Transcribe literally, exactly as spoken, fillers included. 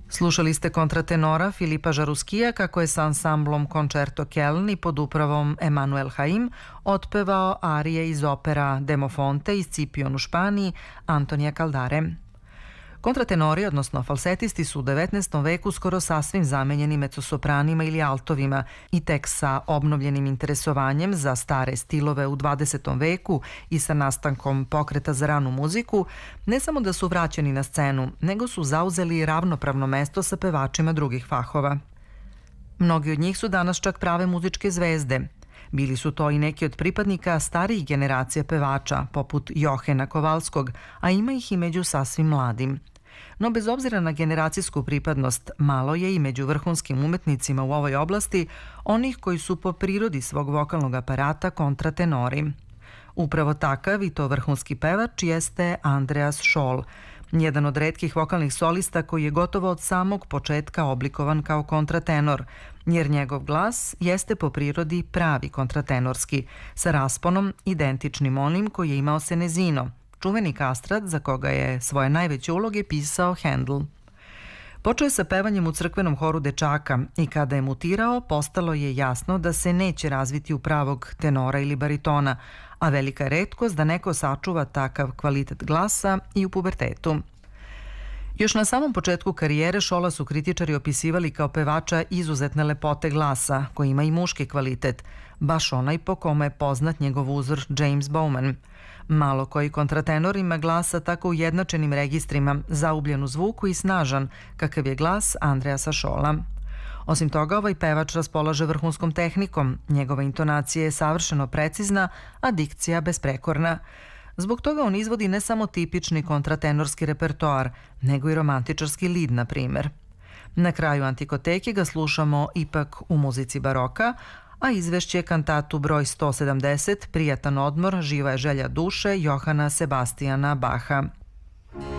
Slušali ste kontratenora Filipa Žaruskija kako je sa ansamblom Concerto Keln i pod upravom Emanuel Haim otpevao arije iz opera Demofonte i Scipion u Španiji Antonija Caldare. Kontratenori, odnosno falsetisti, su u devetnaestom veku skoro sasvim zamenjeni mecosopranima ili altovima i tek sa obnovljenim interesovanjem za stare stilove u dvadesetom veku i sa nastankom pokreta za ranu muziku, ne samo da su vraćeni na scenu, nego su zauzeli ravnopravno mesto sa pevačima drugih fahova. Mnogi od njih su danas čak prave muzičke zvezde. Bili su to i neki od pripadnika starijih generacija pevača, poput Johena Kovalskog, a ima ih i među sasvim mladim. No bez obzira na generacijsku pripadnost, malo je i među vrhunskim umetnicima u ovoj oblasti onih koji su po prirodi svog vokalnog aparata kontratenori. Upravo takav i to vrhunski pevač jeste Andreas Scholl, jedan od retkih vokalnih solista koji je gotovo od samog početka oblikovan kao kontratenor, jer njegov glas jeste po prirodi pravi kontratenorski, sa rasponom identičnim onim koji je imao Senezino, čuveni kastrat za koga je svoje najveće uloge pisao Handel. Počeo je sa pevanjem u crkvenom horu dečaka i kada je mutirao, postalo je jasno da se neće razviti u pravog tenora ili baritona, a velika je retkost da neko sačuva takav kvalitet glasa i u pubertetu. Još na samom početku karijere Scholla su kritičari opisivali kao pevača izuzetne lepote glasa, koji ima i muški kvalitet, baš onaj po kome je poznat njegov uzor James Bowman. Malo koji kontratenor ima glasa tako ujednačenim registrima, zaubljen u zvuku i snažan, kakav je glas Andreasa Scholla. Osim toga, ovaj pevač raspolaže vrhunskom tehnikom, njegova intonacija je savršeno precizna, a dikcija besprekorna. Zbog toga on izvodi ne samo tipični kontratenorski repertoar, nego i romantičarski lid, na primer. Na kraju Antikoteke ga slušamo ipak u muzici baroka, a izvešće kantatu broj sto sedamdeset, Prijatan odmor, živa je želja duše, Johana Sebastijana Baha.